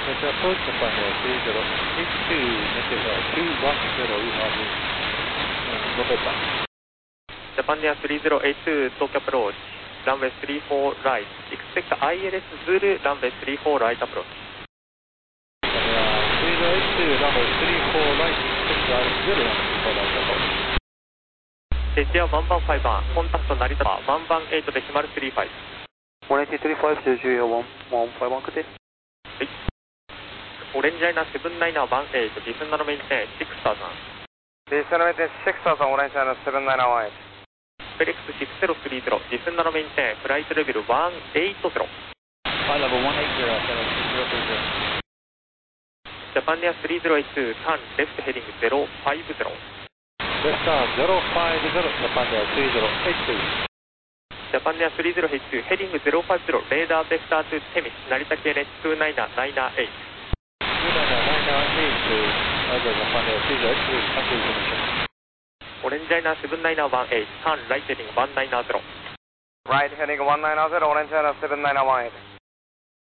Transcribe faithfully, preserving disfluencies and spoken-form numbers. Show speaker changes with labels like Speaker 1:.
Speaker 1: It's approach Japan Air three zero eight two, Meteor two one zero, you have uh, November.
Speaker 2: Japan Air three zero eight two, Tokyo approach, runway three four right, expect I L S Zulu, runway three four right approach.
Speaker 1: Japan Air three zero eight two, runway three four right, expect I L S Zulu, runway three four right approach.
Speaker 2: エチアいちばんファイバー、コンタクト成田いちばんはちデシマルさんじゅうご。
Speaker 3: one eight three five zero zero one one five one くて。
Speaker 2: はい。オレンジライナーななきゅういち、ディスナロメインテンろくさん。
Speaker 3: ディスナロメインテンろくさん、オレンジライナーななきゅういちはち。
Speaker 2: フェレックスろくゼロさんゼロ、ディスナロメインテン、フライトレベルいちはちゼロ。
Speaker 3: High level one eight zero, seven zero three zero.
Speaker 2: ジャパンエアさんゼロいち、ターンレフトヘディングゼロごゼロ。
Speaker 1: Left turn zero five zero, Japan Air three zero eight two.
Speaker 2: ジャパンエアさんゼロいち、ヘディングゼロごゼロ、レーダーベクタートゥテミス、成田系列にきゅうきゅうきゅうはち。
Speaker 1: two nine nine eight, other Japan Air three zero eight two, active information.
Speaker 2: オレンジライナーななきゅういち、ターンライトヘディングいちきゅうゼロ。
Speaker 3: Right heading one nine zero, orange heading seven nine one eight.